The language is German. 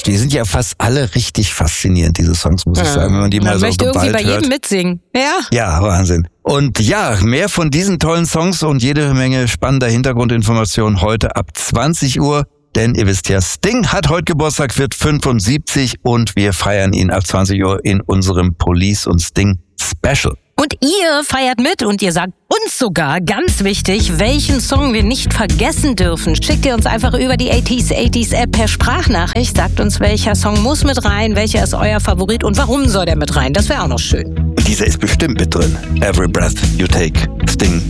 Die sind ja fast alle richtig faszinierend, diese Songs, muss ich sagen, wenn man die mal so möchte geballt irgendwie bei jedem mitsingen. Ja. Ja, Wahnsinn. Und ja, mehr von diesen tollen Songs und jede Menge spannender Hintergrundinformationen heute ab 20 Uhr. Denn ihr wisst ja, Sting hat heute Geburtstag, wird 75 und wir feiern ihn ab 20 Uhr in unserem Police und Sting Special. Und ihr feiert mit und ihr sagt uns sogar, ganz wichtig, welchen Song wir nicht vergessen dürfen. Schickt ihr uns einfach über die 80s App per Sprachnachricht. Sagt uns, welcher Song muss mit rein, welcher ist euer Favorit und warum soll der mit rein. Das wäre auch noch schön. Und dieser ist bestimmt mit drin. Every Breath You Take, Sting